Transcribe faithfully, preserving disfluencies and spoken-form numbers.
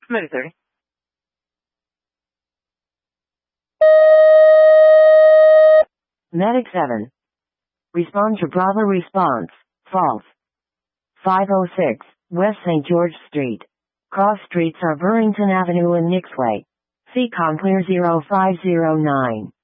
Medic thirty. Medic seven. Respond to Bravo response. False. five oh six, West Saint George Street. Cross streets are Burrington Avenue and Nixway. C COM clear zero five zero nine.